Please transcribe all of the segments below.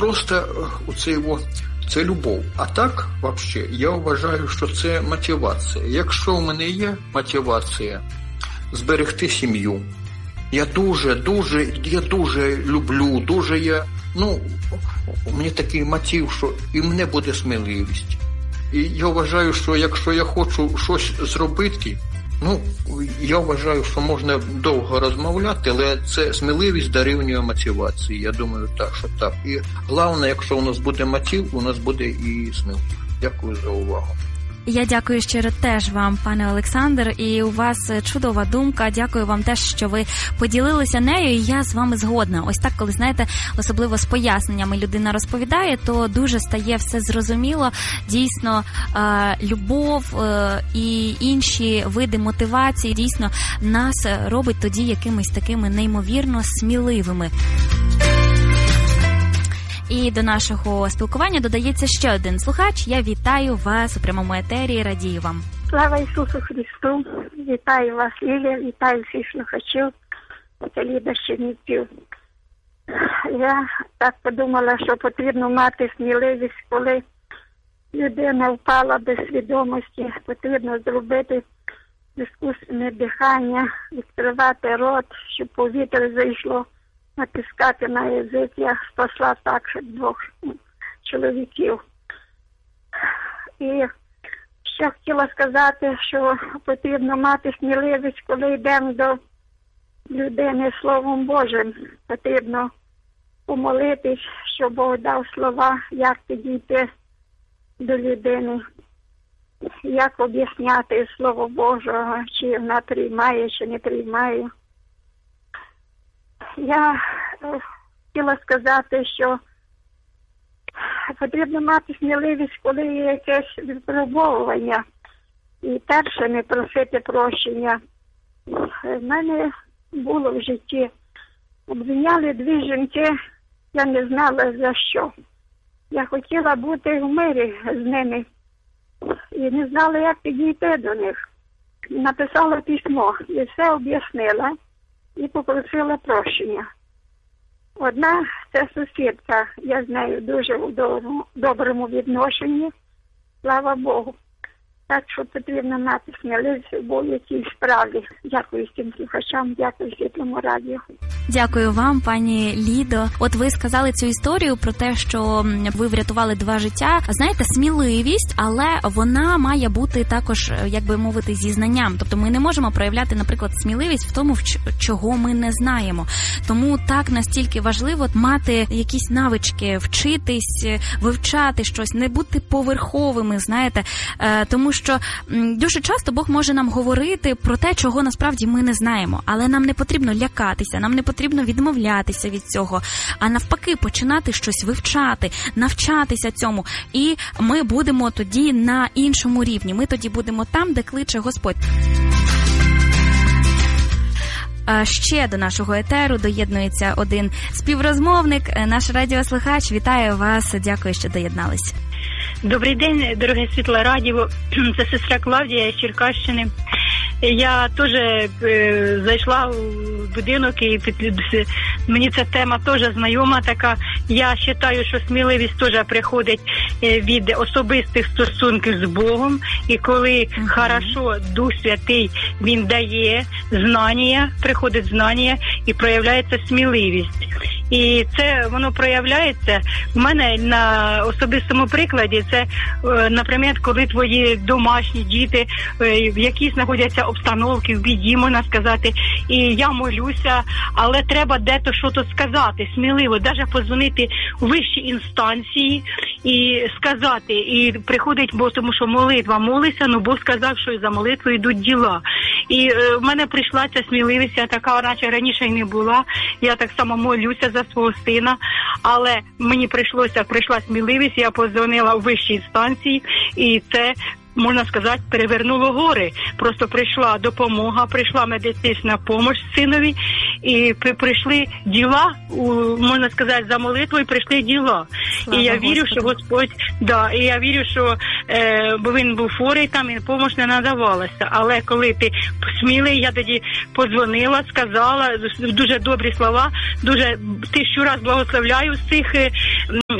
просто це любов. А так, взагалі, я вважаю, що це мотивація. Якщо в мене є мотивація зберегти сім'ю, я дуже люблю, у мене такий мотив, що і в мене буде сміливість. І я вважаю, що якщо я хочу щось зробити, я вважаю, що можна довго розмовляти, але це сміливість дорівнює мотивації. Я думаю, що так. І головне, якщо у нас буде мотив, у нас буде і сміливість. Дякую за увагу. Я дякую щиро теж вам, пане Олександр, і у вас чудова думка. Дякую вам теж, що ви поділилися нею, і я з вами згодна. Ось так, коли, знаєте, особливо з поясненнями людина розповідає, то дуже стає все зрозуміло. Дійсно, любов і інші види мотивації дійсно нас робить тоді якимись такими неймовірно сміливими. І до нашого спілкування додається ще один слухач. Я вітаю вас у прямому етері, радію вам. Слава Ісусу Христу! Вітаю вас, Лілія, вітаю всіх слухачів. Це Ліда Чернівців. Я так подумала, що потрібно мати сміливість, коли людина впала без свідомості. Потрібно зробити іскусне дихання, відкривати рот, щоб повітря зайшло. Натискати на язик. Я спасла так 2 чоловіків. І ще хотіла сказати, що потрібно мати сміливість, коли йдемо до людини Словом Божим. Потрібно помолитись, щоб Бог дав слова, як підійти до людини, як об'ясняти Слово Божого, чи вона приймає, чи не приймає. Я хотіла сказати, що потрібно мати сміливість, коли є якесь випробовування, і перше не просити прощення. В мене було в житті. Обвиняли 2 жінки, я не знала за що. Я хотіла бути в мирі з ними і не знала, як підійти до них. Написала письмо і все об'яснила. І попросила прощення. Одна – це сусідка. Я з нею дуже в доброму відношенні. Слава Богу. Так що потрібно мати сміливість у будь-якій справі. Дякую всім слухачам, дякую Світлому радіо. Дякую вам, пані Лідо. От ви сказали цю історію про те, що ви врятували 2 життя. Знаєте, сміливість, але вона має бути також, як би мовити, зі знанням. Тобто ми не можемо проявляти, наприклад, сміливість в тому, чого ми не знаємо. Тому так настільки важливо мати якісь навички, вчитись, вивчати щось, не бути поверховими, знаєте, тому що дуже часто Бог може нам говорити про те, чого насправді ми не знаємо. Але нам не потрібно лякатися, нам не потрібно відмовлятися від цього, а навпаки починати щось вивчати, навчатися цьому. І ми будемо тоді на іншому рівні. Ми тоді будемо там, де кличе Господь. Ще до нашого етеру доєднується один співрозмовник, наш радіослухач. Вітаю вас, дякую, що доєдналися. Добрий день, дороге Світле радіо. Це сестра Клавдія з Черкащини. Я теж зайшла в будинок, і мені ця тема теж знайома така. Я вважаю, що сміливість теж приходить від особистих стосунків з Богом. І коли хорошо Дух Святий, він дає знання, приходить знання і проявляється сміливість. І це воно проявляється в мене на особистому прикладі. Це, наприклад, коли твої домашні діти в якісь знаходяться обстановки, в біді, можна сказати, і я молюся, але треба дето щось сказати, сміливо, навіть подзвонити у вищі інстанції і сказати, і приходить Бог, тому що молитва, молися, ну Бог сказав, що і за молитву йдуть діла. І в мене прийшла ця сміливість, я така, наче раніше й не була, я так само молюся за свого сина, але мені прийшла сміливість, я подзвонила у вищі інстанції, і це, можна сказати, перевернуло гори. Просто прийшла допомога, прийшла медична допомога синові, і прийшли діла, можна сказати, за молитвою прийшли діла. Слава і я Господу. Вірю, що Господь, і я вірю, що бо він був хворий там, і допомога не надавалася. Але коли ти смілий, я тоді подзвонила, сказала дуже добрі слова, дуже 1000 раз благословляю з цих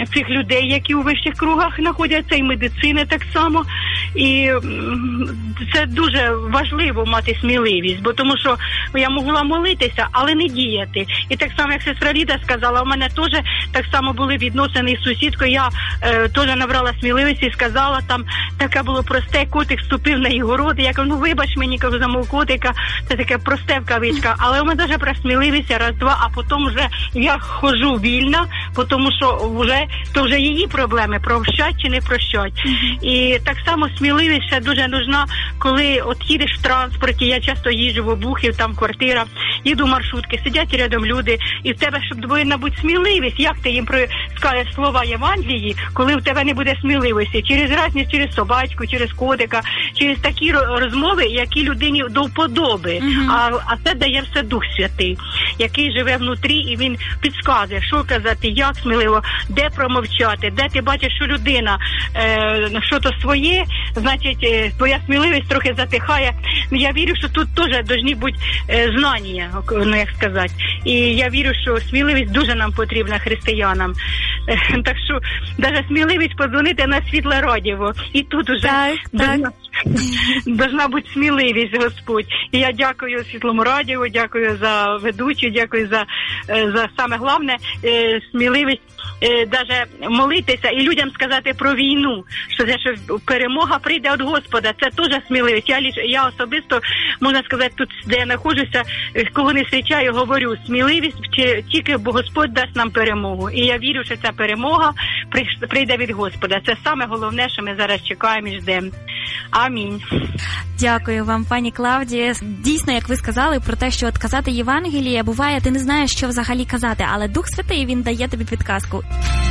цих людей, які у вищих кругах знаходяться, і медицини так само. І це дуже важливо мати сміливість, бо тому що я могла молитися, але не діяти. І так само, як сестра Ліда сказала, у мене теж так само були відносини з сусідкою, я теж набрала сміливості і сказала, там таке було просте, котик вступив на її городи, я кажу, вибач мені, кажу, за мого котика, це таке просте в кавичках, але у мене вже про сміливість раз-два, а потім вже я ходжу вільно, тому що вже її проблеми, прощать чи не прощать. І так само сміливість ще дуже нужна, коли от їдеш в транспорті, я часто їжджу в Обухів, там квартира, їду в маршрутки, сидять рядом люди, і в тебе, щоб повинна бути сміливість, як ти їм скажеш слова Євангелії, коли в тебе не буде сміливості, через разність, через собачку, через котика, через такі розмови, які людині до вподоби, а це дає все Дух Святий, який живе внутрі, і він підказує, що казати, як сміливо, де промовчати, де ти бачиш, що людина що то своє, значить, твоя сміливість трохи затихає. Я вірю, що тут теж повинні бути знання, як сказати. І я вірю, що сміливість дуже нам потрібна християнам. Так що навіть сміливість подзвонити на Світле Радіо. І тут уже должна бути сміливість, Господь. І я дякую Світлому Радіо, дякую за ведучу, дякую за саме головне сміливість даже молитися і людям сказати про війну, що перемога прийде від Господа, це теж сміливість. Я особисто, можна сказати, тут, де я знаходжуся, кого не зустрічаю, говорю, сміливість, тільки бо Господь дасть нам перемогу. І я вірю, що ця перемога прийде від Господа. Це саме головне, що ми зараз чекаємо і ждемо. Амінь. Дякую вам, пані Клавдія. Дійсно, як ви сказали, про те, що от казати Євангеліє, буває, ти не знаєш, що взагалі казати, але Дух Святий, він дає тобі підказку.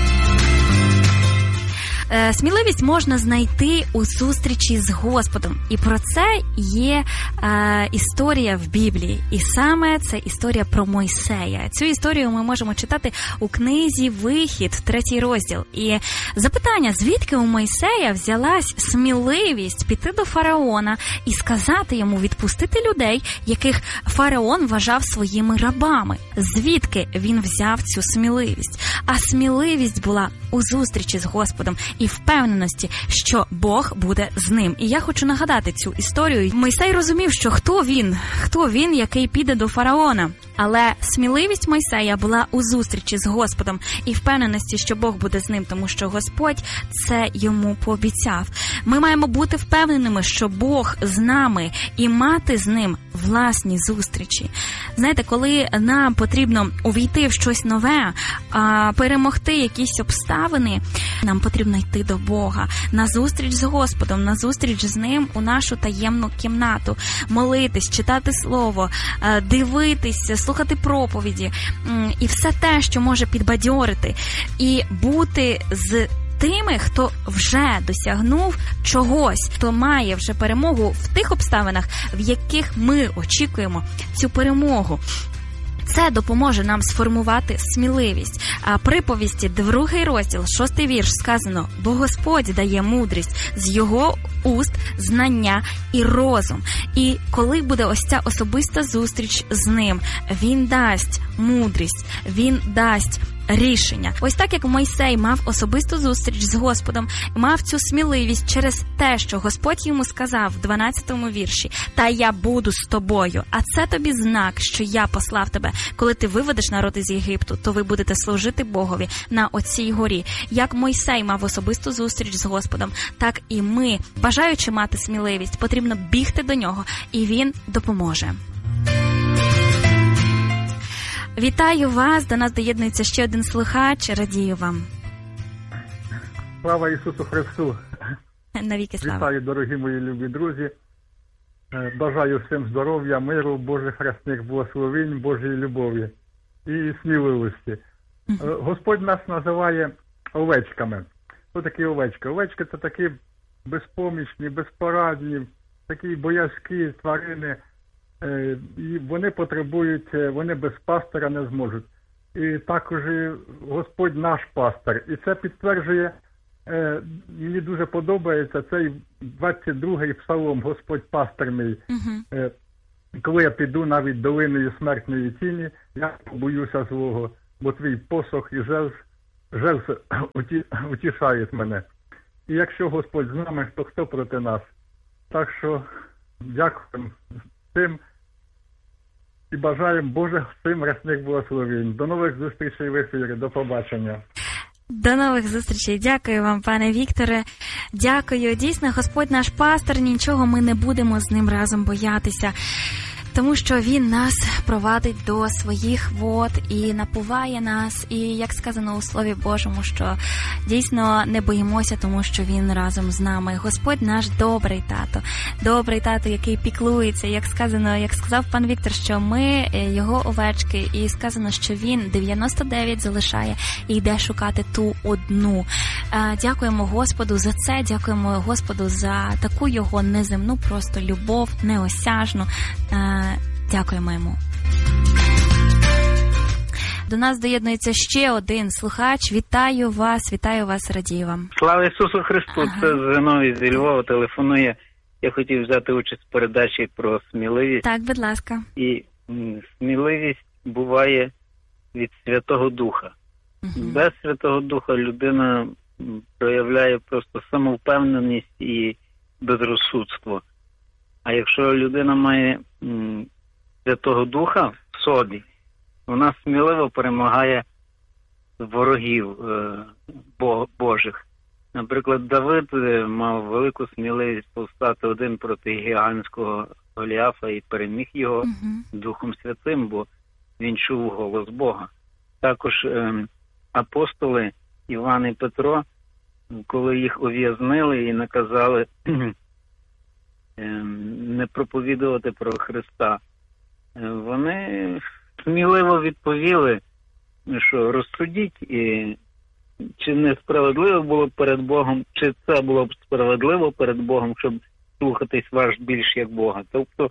Сміливість можна знайти у зустрічі з Господом. І про це є історія в Біблії. І саме це історія про Мойсея. Цю історію ми можемо читати у книзі «Вихід», 3 розділ. І запитання, звідки у Мойсея взялась сміливість піти до фараона і сказати йому відпустити людей, яких фараон вважав своїми рабами. Звідки він взяв цю сміливість? А сміливість була у зустрічі з Господом і впевненості, що Бог буде з ним. І я хочу нагадати цю історію. Мойсей розумів, що хто він, який піде до фараона. Але сміливість Мойсея була у зустрічі з Господом і впевненості, що Бог буде з ним, тому що Господь це йому пообіцяв. Ми маємо бути впевненими, що Бог з нами і мати з ним власні зустрічі. Знаєте, коли нам потрібно увійти в щось нове, перемогти якісь обставини, нам потрібно йти до Бога, на зустріч з Господом, на зустріч з ним у нашу таємну кімнату, молитись, читати слово, дивитись, слухати проповіді і все те, що може підбадьорити, і бути з тими, хто вже досягнув чогось, хто має вже перемогу в тих обставинах, в яких ми очікуємо цю перемогу. Це допоможе нам сформувати сміливість. А приповісті 2 розділ, 6 вірш сказано: «Бо Господь дає мудрість, з його уст знання і розум». І коли буде ось ця особиста зустріч з ним, він дасть мудрість, він дасть рішення. Ось так, як Мойсей мав особисту зустріч з Господом, мав цю сміливість через те, що Господь йому сказав в 12 вірші: «Та я буду з тобою, а це тобі знак, що я послав тебе. Коли ти виведеш народ із Єгипту, то ви будете служити Богові на оцій горі». Як Мойсей мав особисту зустріч з Господом, так і ми, бажаючи мати сміливість, потрібно бігти до нього, і він допоможе. Вітаю вас, до нас доєднується ще один слухач, радію вам. Слава Ісусу Христу! Навіки слава! Вітаю, дорогі мої любі друзі! Бажаю всім здоров'я, миру, Божих хресних благословень, Божої любові і сміливості. Господь нас називає овечками. Хто такі овечки? Овечки – це такі безпомічні, безпорадні, такі боязкі тварини. І вони потребують, вони без пастора не зможуть. І також Господь наш пастор. І це підтверджує, мені дуже подобається цей 22-й псалом «Господь пастор мій». Коли я піду навіть долиною смертної тіні, я побоюся злого, бо твій посох і жезл жертв утішають мене. І якщо Господь з нами, то хто проти нас? Так що дякуємо всім і бажаємо Божих всім рясних благословень. До нових зустрічей в ефірі. До побачення. До нових зустрічей. Дякую вам, пане Вікторе. Дякую. Дійсно, Господь наш пастор, нічого ми не будемо з ним разом боятися. Тому що Він нас провадить до своїх вод і напуває нас. І, як сказано у Слові Божому, що дійсно не боїмося, тому що Він разом з нами. Господь наш добрий тато, який піклується. Як сказав пан Віктор, що ми його овечки, і сказано, що Він 99 залишає і йде шукати ту одну. Дякуємо Господу за це, дякуємо Господу за таку його неземну просто любов, неосяжну. Дякуємо йому. До нас доєднується ще один слухач. Вітаю вас, радію вам. Слава Ісусу Христу! Це Зиновій зі Львова телефонує. Я хотів взяти участь в передачі про сміливість. Так, будь ласка. І сміливість буває від Святого Духа. Без Святого Духа людина проявляє просто самовпевненість і безрозсудство. А якщо людина має Святого Духа в собі, вона сміливо перемагає ворогів Божих. Наприклад, Давид мав велику сміливість повстати один проти гігантського Голіафа і переміг його Духом Святим, бо він чув голос Бога. Також апостоли Іван і Петро, коли їх ув'язнили і наказали не проповідувати про Христа, вони сміливо відповіли, що розсудіть, чи не було б перед Богом, чи це було б справедливо перед Богом, щоб слухатись ваш більш як Бога. Тобто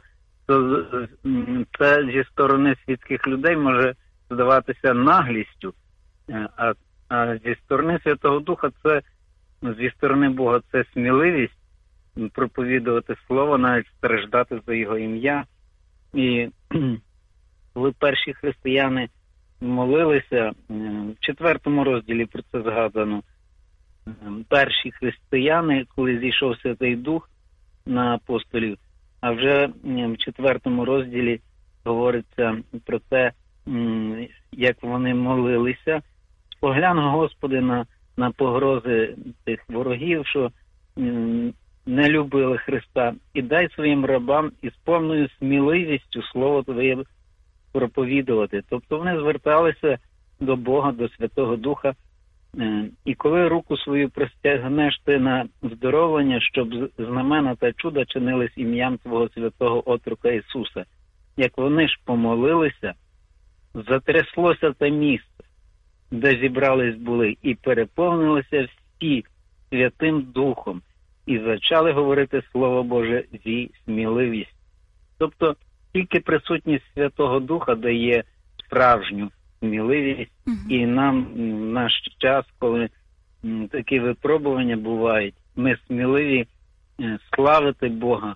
це зі сторони світських людей може здаватися наглістю, а зі сторони Святого Духа це, зі сторони Бога, це сміливість проповідувати Слово, навіть страждати за Його ім'я. І коли перші християни молилися, в 4 розділі про це згадано, перші християни, коли зійшов Святий Дух на апостолів, а вже в 4 розділі говориться про те, як вони молилися. Поглянь, Господи, на погрози тих ворогів, що не любили Христа, і дай своїм рабам із повною сміливістю Слово Твоє проповідувати. Тобто вони зверталися до Бога, до Святого Духа, і коли руку свою простягнеш ти на здоровлення, щоб знамена та чуда чинились ім'ям Твого святого отрока Ісуса. Як вони ж помолилися, затряслося те місце, де зібрались були, і переповнилися всі Святим Духом, і почали говорити Слово Боже зі сміливістю. Тобто тільки присутність Святого Духа дає справжню сміливість, і нам в наш час, коли такі випробування бувають, ми сміливі славити Бога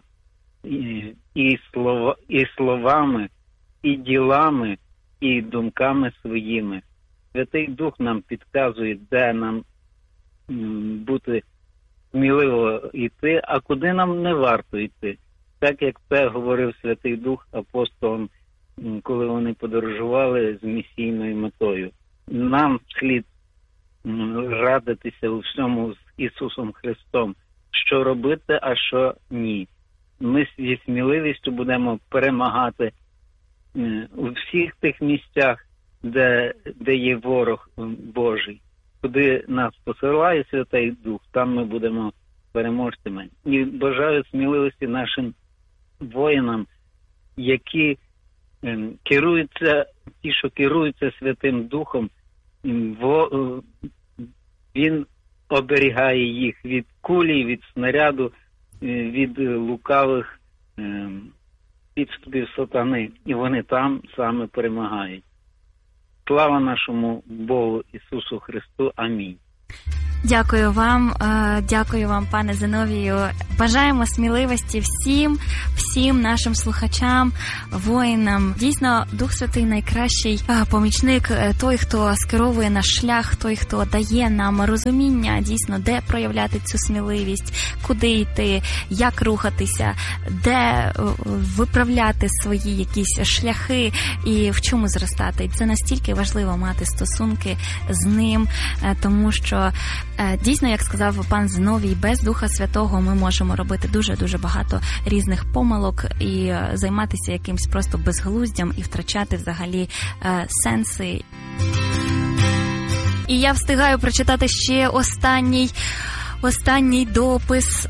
і словами, і ділами, і думками своїми. Святий Дух нам підказує, де нам бути сміливо йти, а куди нам не варто йти. Так, як це говорив Святий Дух апостолам, коли вони подорожували з місійною метою. Нам слід радитися у всьому з Ісусом Христом, що робити, а що ні. Ми зі сміливістю будемо перемагати у всіх тих місцях, де є ворог Божий. Куди нас посилає Святий Дух, там ми будемо переможцями. І бажаю сміливості нашим воїнам, які керуються, ті, що керуються Святим Духом, він оберігає їх від кулі, від снаряду, від лукавих підступів сатани. І вони там саме перемагають. Слава нашому Богу Ісусу Христу. Амінь. Дякую вам, пане Зиновію. Бажаємо сміливості всім нашим слухачам, воїнам. Дійсно, Дух Святий найкращий помічник, той, хто скеровує наш шлях, той, хто дає нам розуміння, дійсно, де проявляти цю сміливість, куди йти, як рухатися, де виправляти свої якісь шляхи і в чому зростати. І це настільки важливо мати стосунки з ним, тому що дійсно, як сказав пан Зиновій, без Духа Святого ми можемо робити дуже-дуже багато різних помилок і займатися якимсь просто безглуздям і втрачати взагалі сенси. І я встигаю прочитати ще останній допис.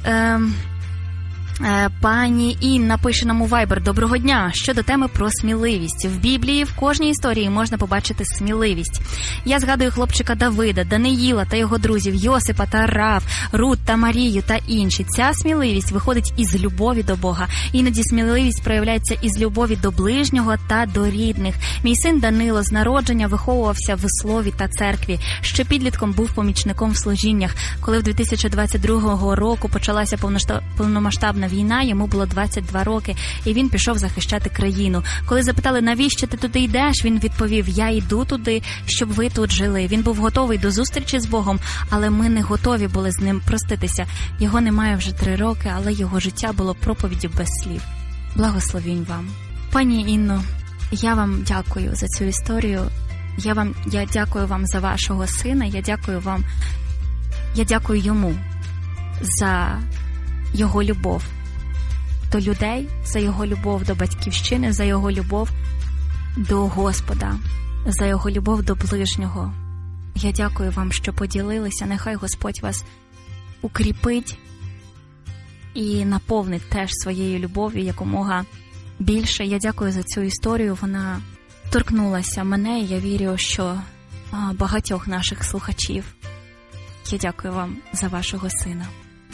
Пані Інна пише нам у Viber: доброго дня. Щодо теми про сміливість. В Біблії в кожній історії можна побачити сміливість. Я згадую хлопчика Давида, Даниїла та його друзів, Йосипа та Рав, Рут та Марію та інші. Ця сміливість виходить із любові до Бога. Іноді сміливість проявляється із любові до ближнього та до рідних. Мій син Данило з народження виховувався в слові та церкві. Ще підлітком був помічником в служіннях. Коли в 2022 року почалася повномасштабна війна, йому було 22 роки, і він пішов захищати країну. Коли запитали, навіщо ти туди йдеш, він відповів: я йду туди, щоб ви тут жили. Він був готовий до зустрічі з Богом, але ми не готові були з ним проститися. Його немає вже 3 роки, але його життя було проповіддю без слів. Благословінь вам. Пані Інно, я вам дякую за цю історію. Я дякую вам за вашого сина, я дякую йому за його любов до людей, за його любов до батьківщини, за його любов до Господа, за його любов до ближнього. Я дякую вам, що поділилися. Нехай Господь вас укріпить і наповнить теж своєю любов'ю якомога більше. Я дякую за цю історію. Вона торкнулася мене, і я вірю, що багатьох наших слухачів. Я дякую вам за вашого сина.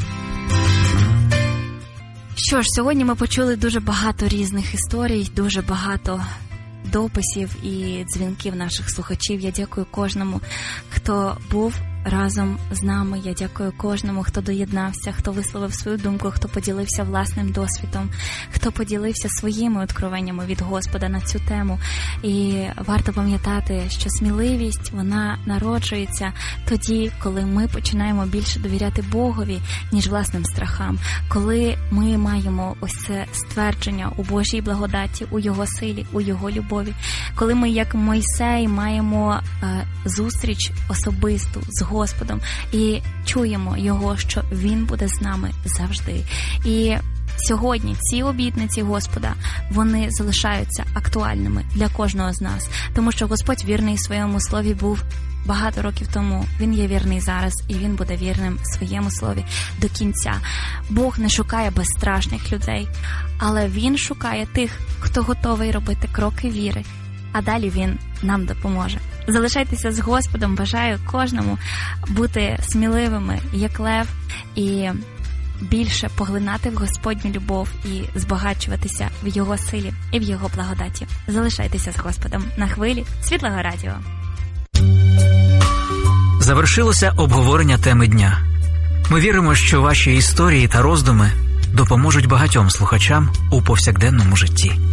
Що ж, сьогодні ми почули дуже багато різних історій, дуже багато дописів і дзвінків наших слухачів. Я дякую кожному, хто був разом з нами. Я дякую кожному, хто доєднався, хто висловив свою думку, хто поділився власним досвідом, хто поділився своїми откровеннями від Господа на цю тему. І варто пам'ятати, що сміливість, вона народжується тоді, коли ми починаємо більше довіряти Богові, ніж власним страхам. Коли ми маємо ось це ствердження у Божій благодаті, у Його силі, у Його любові. Коли ми, як Мойсей, маємо зустріч особисту з Господом і чуємо Його, що Він буде з нами завжди. І сьогодні ці обітниці Господа, вони залишаються актуальними для кожного з нас, тому що Господь вірний своєму слові був багато років тому. Він є вірний зараз, і Він буде вірним своєму слові до кінця. Бог не шукає безстрашних людей, але Він шукає тих, хто готовий робити кроки віри, а далі Він нам допоможе. Залишайтеся з Господом. Бажаю кожному бути сміливими, як лев, і більше поглинати в Господню любов і збагачуватися в Його силі і в Його благодаті. Залишайтеся з Господом на хвилі Світлого Радіо. Завершилося обговорення теми дня. Ми віримо, що ваші історії та роздуми допоможуть багатьом слухачам у повсякденному житті.